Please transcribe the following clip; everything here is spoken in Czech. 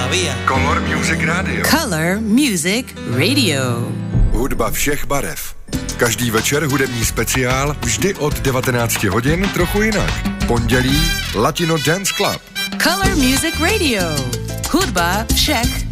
la vida. Color Music Radio. Color Music Radio. Hudba všech barev. Každý večer hudební speciál, vždy od 19 hodin trochu jinak. Pondělí Latino Dance Club. Color Music Radio. Hudba všech